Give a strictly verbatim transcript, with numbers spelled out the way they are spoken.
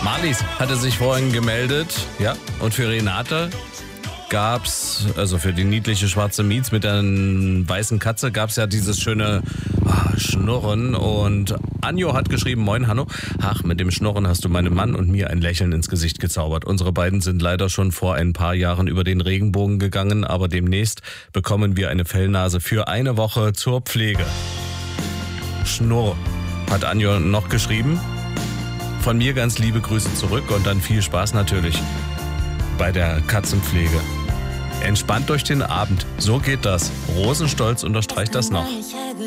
Marlies hatte sich vorhin gemeldet, ja, und für Renate gab's, also für die niedliche schwarze Mietz mit der weißen Katze, gab's ja dieses schöne ah, Schnurren. Und Anjo hat geschrieben, moin Hanno, ach, mit dem Schnurren hast du meinem Mann und mir ein Lächeln ins Gesicht gezaubert. Unsere beiden sind leider schon vor ein paar Jahren über den Regenbogen gegangen, aber demnächst bekommen wir eine Fellnase für eine Woche zur Pflege. Schnurr, hat Anjo noch geschrieben. Von mir ganz liebe Grüße zurück und dann viel Spaß natürlich bei der Katzenpflege. Entspannt durch den Abend, so geht das. Rosenstolz unterstreicht das noch.